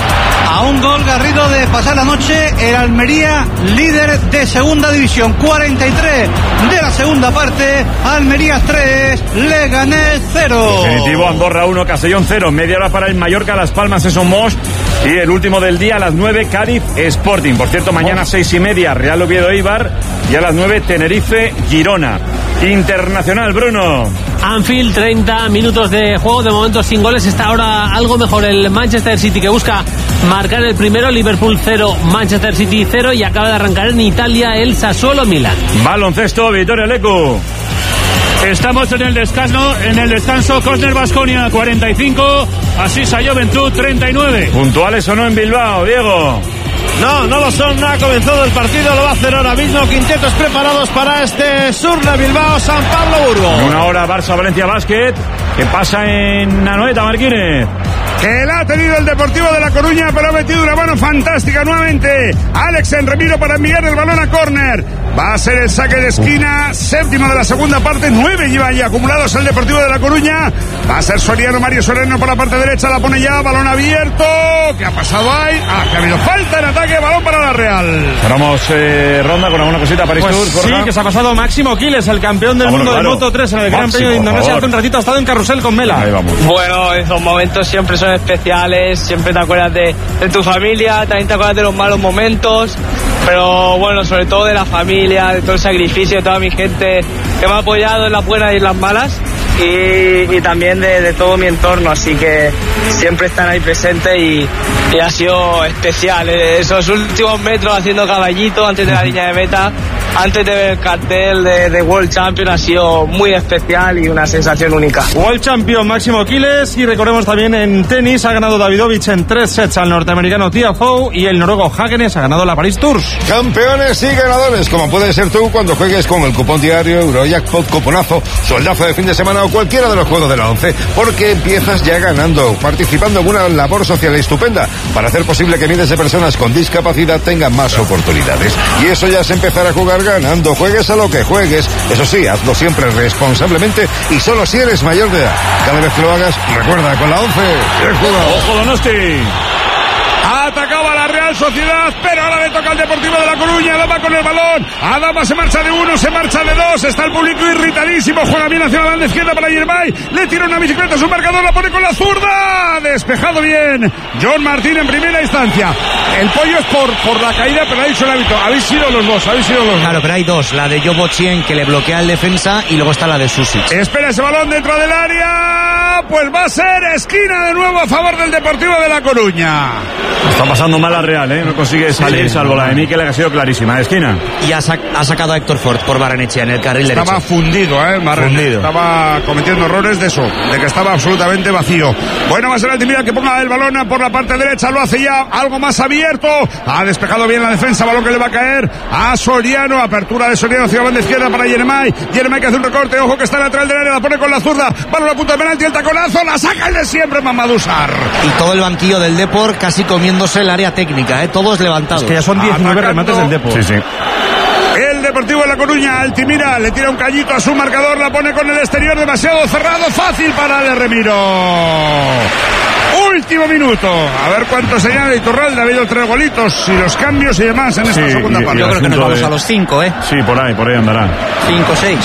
A un gol Garrido de pasar la noche, el Almería líder de segunda división. cuarenta y tres de la segunda parte, Almería tres, Leganés cero. Definitivo, Andorra uno, Castellón cero. Media hora para el Mallorca, Las Palmas, Eson Moss. Y el último del día a las nueve, Cádiz Sporting. Por cierto, mañana seis y media, Real Oviedo Eibar. Y a las nueve, Tenerife Girona. Internacional, Bruno. Anfield, treinta minutos de juego, de momento sin goles. Está ahora algo mejor el Manchester City, que busca marcar el primero. Liverpool cero, Manchester City cero. Y acaba de arrancar en Italia el Sassuolo Milan. Baloncesto, Vittorio Lecu. Estamos en el descanso, en el descanso, Córner Baskonia cuarenta y cinco, Asisa Juventud treinta y nueve. ¿Puntuales o no en Bilbao, Diego? No, no lo son, no ha comenzado el partido, lo va a hacer ahora mismo. Quintetos preparados para este Surne Bilbao, San Pablo Burgos. En una hora Barça-Valencia Basket. ¿Qué pasa en Anoeta, Martínez? Que la ha tenido el Deportivo de La Coruña, pero ha metido una mano fantástica nuevamente. Alex Enremiro para enviar el balón a córner. Va a ser el saque de esquina, séptimo de la segunda parte, nueve lleva ya acumulados el Deportivo de La Coruña. Va a ser Soriano, Mario Soriano por la parte derecha, la pone ya, balón abierto. ¿Qué ha pasado ahí? Ah, que ha habido falta en ataque, balón para la Real. Cerramos eh, ronda con alguna cosita para pues Tour, sí, que se ha pasado Máximo Quiles, el campeón del ah, mundo bueno, claro. del Moto tres en el Gran Máximo, Premio de Indonesia. Hace un ratito ha estado en carrusel con Mela. Ahí vamos. Bueno, esos momentos siempre son especiales, siempre te acuerdas de, de tu familia, también te acuerdas de los malos momentos, pero bueno, sobre todo de la familia, de todo el sacrificio de toda mi gente que me ha apoyado en las buenas y en las malas, y, y también de, de todo mi entorno, así que siempre están ahí presentes y, y ha sido especial. Esos últimos metros haciendo caballito antes de la línea de meta, antes de ver el cartel de, de World Champion, ha sido muy especial y una sensación única. World Champion Máximo Quiles, y recordemos también en tenis ha ganado Davidovich en tres sets al norteamericano Tiafoe, y el noruego Hagenes ha ganado la Paris Tours. Campeones y ganadores, como puedes ser tú cuando juegues con el cupón diario, Eurojackpot, cuponazo, soldazo de fin de semana o cualquiera de los juegos de la once, porque empiezas ya ganando, participando en una labor social estupenda, para hacer posible que miles de personas con discapacidad tengan más oportunidades. Y eso ya es empezar a jugar ganando. Juegues a lo que juegues. Eso sí, hazlo siempre responsablemente y solo si eres mayor de edad. Cada vez que lo hagas, recuerda, con la once, bien jugado. ¡Ojo, Donosti! Atacaba la Real Sociedad, pero ahora le toca al Deportivo de La Coruña. Adama con el balón. Adama se marcha de uno, se marcha de dos. Está el público irritadísimo. Juega bien hacia la banda izquierda para Yermay. Le tira una bicicleta a su marcador, la pone con la zurda. Despejado bien John Martín en primera instancia. El pollo es por, por la caída, pero ha dicho el hábito. Habéis sido los dos, habéis sido los dos. Claro, pero hay dos. La de Yobo Chien, que le bloquea el defensa, y luego está la de Susic. Espera ese balón dentro del área. Pues va a ser esquina de nuevo a favor del Deportivo de La Coruña. Está pasando mal la Real, ¿eh? No consigue salir, sí, salvo la de Mikel, que ha sido clarísima. De esquina. Y ha, sac- ha sacado a Héctor Ford por Barrenechea en el carril derecho. Estaba fundido, ¿eh? Fundido. Estaba cometiendo errores de eso, de que estaba absolutamente vacío. Bueno, va a ser Altimira que ponga el balón por la parte derecha. Lo hace ya algo más abierto. Ha despejado bien la defensa. Balón que le va a caer a Soriano. Apertura de Soriano hacia la banda izquierda para Yeremay. Yeremay que hace un recorte. Ojo que está lateral del área. La pone con la zurda. Balón a punta de penalti. El taconazo. La saca el de siempre, Mamadou Sarr. Y todo el banquillo del Depor casi comiéndose el área técnica, ¿eh? Todos levantados. Es que ya son diecinueve Atacando. remates del Depor. Sí, sí. El Deportivo de La Coruña, Altimira, le tira un callito a su marcador, la pone con el exterior demasiado cerrado, fácil para el Remiro. Último minuto, a ver cuánto se añade Iturralde, ha habido tres golitos y los cambios y demás en esta Sí, segunda y- y parte. Yo creo que nos vamos de- a los cinco, ¿eh? Sí, por ahí, por ahí andará. Cinco, seis.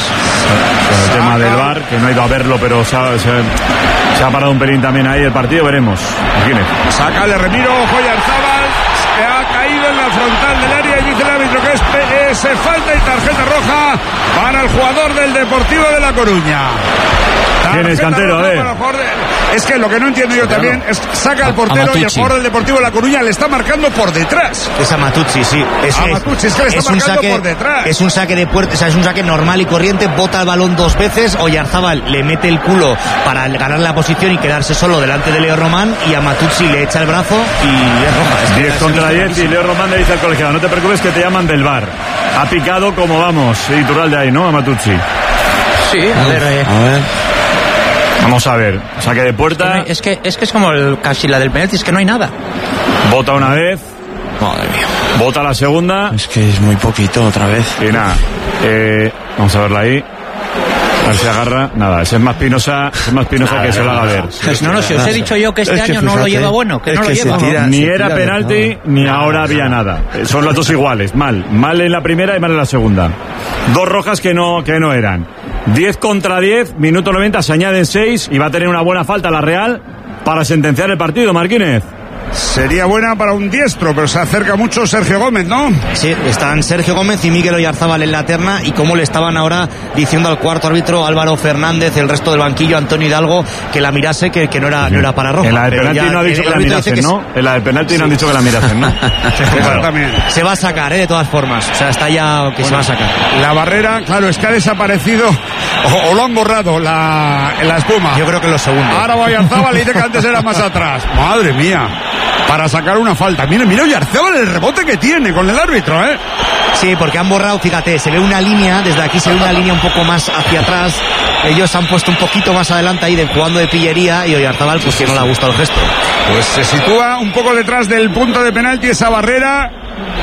Con el tema del V A R, que no ha ido a verlo, pero se ha, se ha- se ha parado un pelín también ahí el partido, veremos. Imagínate. Saca el Remiro, Joyarzábal, que ha caído en la frontal del área y dice el árbitro que es, P S falta y tarjeta roja para el jugador del Deportivo de La Coruña. ¿Quién es, Tarjeta Cantero? roja A ver. para el jugador de- Es que lo que no entiendo yo también es saca al portero y el Amatucci. jugador del Deportivo de La Coruña le está marcando por detrás. Es a Matucci, sí. Es, A Matucci, es que le está un marcando saque, por detrás. Es un saque de puerta, o sea, es un saque normal y corriente, bota el balón dos veces, Oyarzábal le mete el culo para ganar la posición y quedarse solo delante de Leo Román, y a Matucci le echa el brazo y es roja. Es que diez es contra el- diez y Leo Román le dice al colegiado, no te preocupes que te llaman del V A R. Ha picado como vamos, Iturralde ahí, ¿no? A Matucci. Sí, a ver, eh. A ver. Vamos a ver, saque de puerta, Es que es que es como el, casi la del penalti, es que no hay nada. bota una vez, Madre mía. bota la segunda Es que es muy poquito otra vez. y nada. Eh, vamos a verla ahí. A ver si agarra. Nada, ese es más Pinoza, es más Pinoza que se lo haga ver. No, no, si os he dicho yo que este Es que año no lo fíjate, lleva bueno, que es no lo que se lleva. tira- Ni se era tira de penalti, todo. ni ahora había nada. Eh, Son las dos iguales, mal. Mal en la primera y mal en la segunda. Dos rojas que no, que no eran. diez contra diez, minuto noventa, se añaden seis y va a tener una buena falta la Real para sentenciar el partido, Marquínez. Sería buena para un diestro, pero se acerca mucho Sergio Gómez, ¿no? Sí, están Sergio Gómez y Miguel Oyarzábal en la terna, y como le estaban ahora diciendo al cuarto árbitro Álvaro Fernández, el resto del banquillo, Antonio Hidalgo, que la mirase, que, que no era no era para roja. En la de Pero penalti ya no ha dicho el que la árbitro dice mirasen, que ¿no? En la de penalti no han dicho que la mirasen, ¿no? Exactamente. se va a sacar, ¿eh? De todas formas. O sea, está ya que se va a sacar. La barrera, claro, es que ha desaparecido o, o lo han borrado la, la espuma. Yo creo que lo segundo. Ahora Oyarzábal le dice que antes era más atrás. Madre mía. Para sacar una falta. Mira, mira Oyarzábal el rebote que tiene con el árbitro, ¿eh? Sí, porque han borrado, fíjate, se ve una línea, desde aquí se ve una línea un poco más hacia atrás. Ellos se han puesto un poquito más adelante ahí de jugando de pillería, y Oyarzábal pues que no le ha gustado el gesto. Pues se sitúa un poco detrás del punto de penalti esa barrera,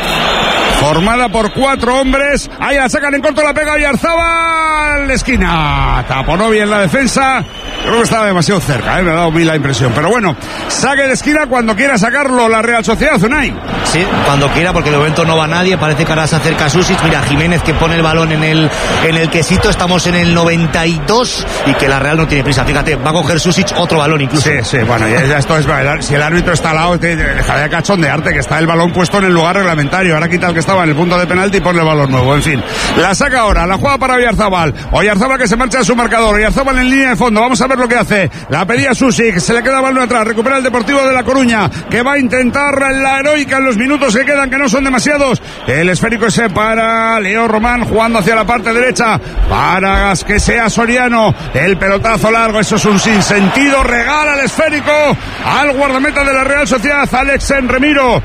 formada por cuatro hombres. Ahí la sacan en corto, la pega Oyarzábal, esquina. Taponó bien la defensa. Creo que estaba demasiado cerca, ¿eh? Me ha dado a mí la impresión. Pero bueno, saque de esquina cuando quiera sacarlo la Real Sociedad, Unai. Sí, cuando quiera, porque de momento no va nadie. Parece que ahora se acerca Susic. Mira, Jiménez que pone el balón en el, en el quesito. Estamos en el noventa y dos y que la Real no tiene prisa. Fíjate, va a coger Susic otro balón incluso. Sí, sí, bueno, ya, ya esto es verdad. Si el árbitro está al lado, te, te dejaré de cachondearte, que está el balón puesto en el lugar reglamentario. Ahora quita el que estaba en el punto de penalti y pone el balón nuevo. En fin, la saca ahora, la juega para Oyarzábal. Oyarzábal que se marcha a su marcador. Oyarzábal en línea de fondo. Vamos a ver lo que hace. La pedía Susic, se le queda el balón atrás. Recupera el Deportivo de La Coruña, que va a intentar la heroica en los minutos que quedan, que no son demasiados. El esférico ese para Leo Román, jugando hacia la parte derecha, para que sea Soriano. El pelotazo largo, eso es un sinsentido. Regala el esférico al guardameta de la Real Sociedad, Alex Enremiro.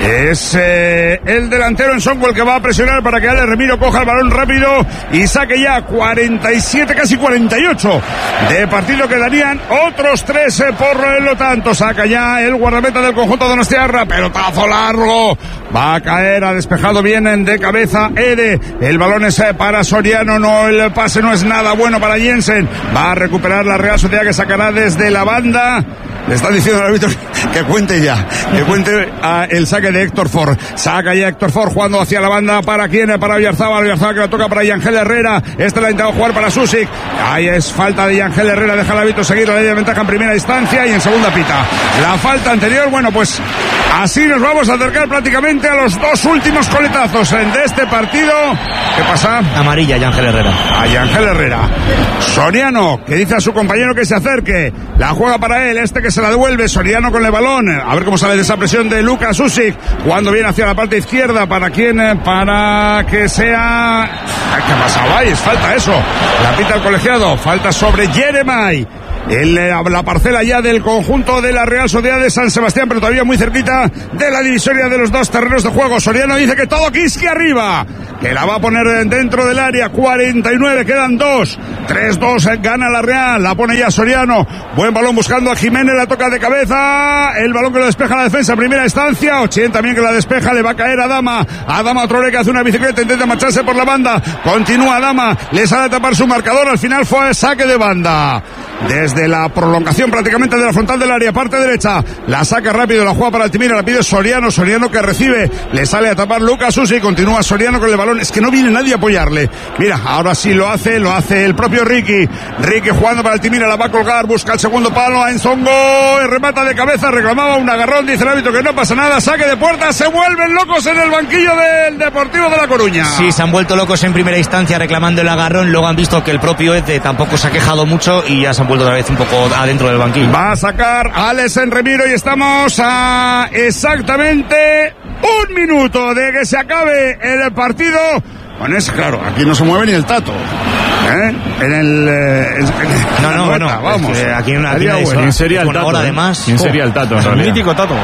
Es eh, el delantero en Songwell que va a presionar para que Ale Remiro coja el balón rápido y saque ya cuarenta y siete, casi cuarenta y ocho de partido. Quedarían otros tres eh, por lo tanto. Saca ya el guardameta del conjunto donostiarra. Pelotazo largo. Va a caer, ha despejado bien de cabeza Ede. El balón es eh, para Soriano. No, el pase no es nada bueno para Jensen. Va a recuperar la Real Sociedad que sacará desde la banda. Le está diciendo al árbitro que cuente ya, que cuente a el saque de Héctor Ford. Saca ya Héctor Ford jugando hacia la banda. ¿Para quién? Para Oyarzábal. Oyarzábal que la toca para Yangel Herrera. Este la ha intentado jugar para Susic. Ahí es falta de Yangel Herrera. Deja el árbitro seguir la ley de ventaja en primera instancia y en segunda pita. La falta anterior, bueno, pues así nos vamos a acercar prácticamente a los dos últimos coletazos de este partido. ¿Qué pasa? Amarilla, Yangel Herrera. A Yangel Herrera. Soriano, que dice a su compañero que se acerque. La juega para él, este que se la devuelve. Soriano con el balón. A ver cómo sale de esa presión de Lucas Susic. Cuando viene hacia la parte izquierda. ¿Para quién? Para que sea... ¿Qué ha pasado ahí? Es falta eso. La pita el colegiado. Falta sobre Jeremai. En la parcela ya del conjunto de la Real Sociedad de San Sebastián, pero todavía muy cerquita de la divisoria de los dos terrenos de juego. Soriano dice que todo Kiski arriba, que la va a poner dentro del área. Cuarenta y nueve, quedan dos. tres dos, gana la Real, la pone ya Soriano. Buen balón buscando a Jiménez, la toca de cabeza. El balón que lo despeja la defensa en primera instancia. ochenta también que la despeja, le va a caer a Dama. A Dama Trore que hace una bicicleta, intenta marcharse por la banda. Continúa Dama, le sale a tapar su marcador. Al final fue saque de banda. Desde la prolongación prácticamente de la frontal del área, parte derecha, la saca rápido, la juega para Altimira, la pide Soriano, Soriano que recibe, le sale a tapar Lucas Susi, continúa Soriano con el balón, es que no viene nadie a apoyarle. Mira, ahora sí lo hace, lo hace el propio Ricky, Ricky jugando para Altimira, la va a colgar, busca el segundo palo, a Enzongo, remata de cabeza, reclamaba un agarrón, dice el árbitro que no pasa nada, saque de puerta, se vuelven locos en el banquillo del Deportivo de La Coruña. Sí, se han vuelto locos en primera instancia reclamando el agarrón, luego han visto que el propio Ede tampoco se ha quejado mucho y ya se han vuelto otra vez un poco adentro del banquillo. Va a sacar Alex en Remiro y estamos a exactamente un minuto de que se acabe el partido. Bueno, es claro, aquí no se mueve ni el tato. ¿Eh? En el... Eh, en, en no, no, bueno, vamos. Es que aquí una, aquí bueno. ¿Quién sería el tato? Ahora además. ¿Quién sería el tato en realidad? El mítico tato.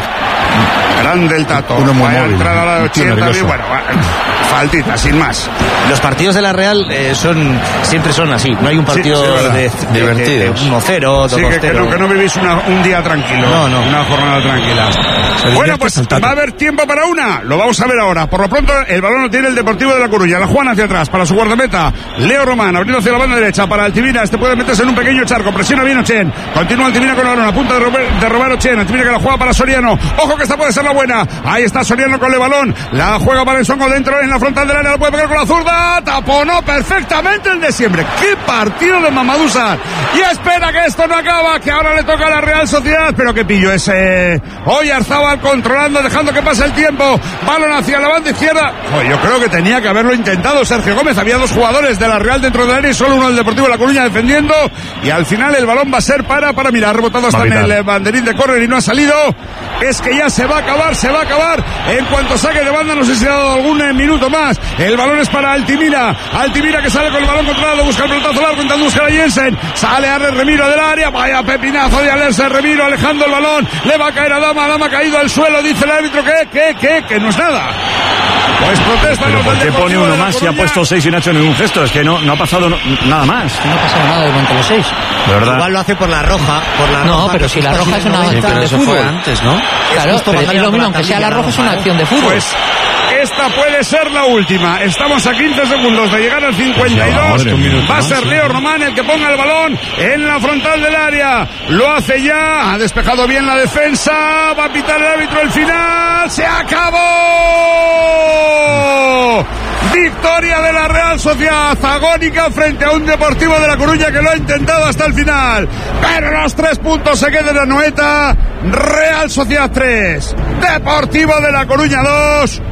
Grande el tato. Uno muy va a móvil. entrar a la ochenta y bueno, faltita, sin más. Los partidos de la Real eh, son siempre son así. No hay un partido sí, sí, de, de, de, de uno cero, sí, que, que, no, que no vivís una, un día tranquilo. No, no. Una jornada tranquila. Bueno, pues va a haber tiempo para una. Lo vamos a ver ahora. Por lo pronto, el balón lo tiene el Deportivo de La Coruña. La juegan hacia atrás para su guardameta. Leo Román, abriendo hacia la banda derecha para Altimira. Este puede meterse en un pequeño charco. Presiona bien Ochen. Continúa Altimira con el balón. A punto de robar, de robar Ochen. Altimira que la juega para Soriano. Ojo que esta puede ser la buena. Ahí está Soriano con el balón. La juega para Enzongo dentro en la frontal del área. La puede pegar con la zurda. Taponó perfectamente el de siempre. ¡Qué partido de Mamadou Sarr! Y espera que esto no acaba. Que ahora le toca a la Real Sociedad. Pero que pillo ese. Oyarzábal controlando, dejando que pase el tiempo. Balón hacia la banda izquierda. Oh, yo creo que tenía que haberlo intentado Sergio Gómez. Había dos jugadores de la Real dentro del área y solo uno del Deportivo de La Coruña defendiendo. Y al final el balón va a ser para, para mirar. Rebotado hasta en el banderín de córner y no ha salido. Es que ya se va a acabar, se va a acabar. En cuanto saque de banda, no sé si ha dado algún minuto más. El balón es para Altimira. Altimira que sale con el balón controlado, busca el pelotazo largo, intentando buscar a Jensen. Sale a Remiro del área. Vaya pepinazo de Alerce Remiro, alejando el balón. Le va a caer a Dama. Dama ha caído al suelo. Dice el árbitro que, que, que, que no es nada. Pues protesta. Pero ¿por qué pone uno más y ha puesto seis y no ha hecho ningún gesto? Es que no, no ha pasado no, nada más. No ha pasado nada durante los seis. De verdad. Igual lo hace por la roja. Por la no, roja, pero si la roja es una acción de fútbol. Antes, ¿no? Claro, pero es lo mismo, aunque sea la roja, es una acción de fútbol. Pues esta puede ser la última. Estamos a quince segundos de llegar al cincuenta y dos. Va a ser Leo Román el que ponga el balón en la frontal del área. Lo hace ya. Ha despejado bien la defensa. Va a pitar el árbitro el final. ¡Se acabó! Victoria de la Real Sociedad agónica frente a un Deportivo de La Coruña que lo ha intentado hasta el final. Pero los tres puntos se quedan en la noeta. Real Sociedad tres, Deportivo de La Coruña dos.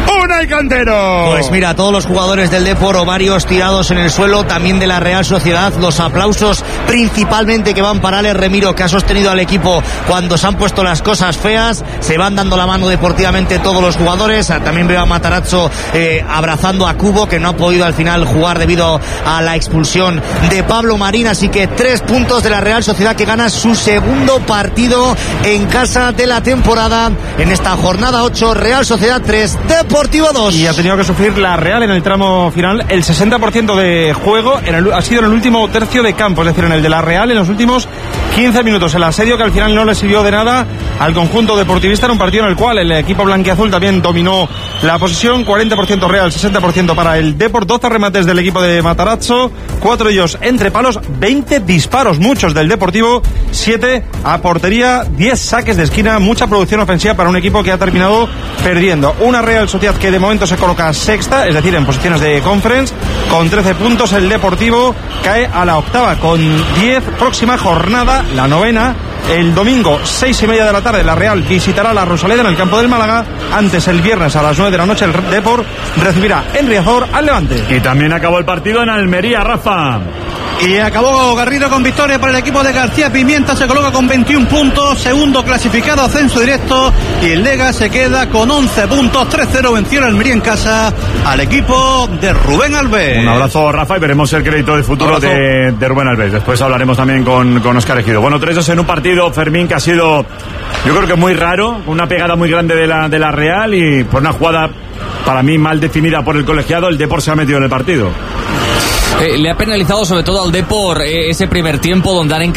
Unai Cantero. Pues mira, todos los jugadores del Depor o varios tirados en el suelo, también de la Real Sociedad, los aplausos principalmente que van para Alex Remiro, que ha sostenido al equipo cuando se han puesto las cosas feas, se van dando la mano deportivamente todos los jugadores. También veo a Matarazzo eh, abrazando a Cubo, que no ha podido al final jugar debido a la expulsión de Pablo Marín, así que tres puntos de la Real Sociedad, que gana su segundo partido en casa de la temporada en esta jornada ocho. Real Sociedad tres, Deportivo dos. Y ha tenido que sufrir la Real en el tramo final. El sesenta por ciento de juego en el, ha sido en el último tercio de campo, es decir, en el de la Real en los últimos quince minutos. El asedio que al final no le sirvió de nada al conjunto deportivista en un partido en el cual el equipo blanquiazul también dominó la posesión. Cuarenta por ciento Real, sesenta por ciento para el Depor. doce remates del equipo de Matarazzo, cuatro de ellos entre palos, veinte disparos, muchos del Deportivo, siete a portería, diez saques de esquina, mucha producción ofensiva para un equipo que ha terminado perdiendo. Una Real Sociedad que de momento se coloca sexta, es decir, en posiciones de conference, con trece puntos. El Deportivo cae a la octava con diez. Próxima jornada, la novena, el domingo, seis y media de la tarde, la Real visitará la Rosaleda en el campo del Málaga. Antes, el viernes a las nueve de la noche, el Depor recibirá en Riazor al Levante. Y también acabó el partido en Almería, Rafa. Y acabó Garrido con victoria para el equipo de García Pimienta, se coloca con veintiún puntos, segundo clasificado, ascenso directo, y el Lega se queda con once puntos. tres cero venció el Almería en casa al equipo de Rubén Alves. Un abrazo, Rafa, y veremos el crédito del futuro de, de Rubén Alves. Después hablaremos también con, con Óscar Ejido. Bueno, tres dos en un partido, Fermín, que ha sido, yo creo que muy raro, una pegada muy grande de la, de la Real, y por una jugada para mí mal definida por el colegiado, el Depor se ha metido en el partido. Eh, le ha penalizado sobre todo al Depor eh, ese primer tiempo donde han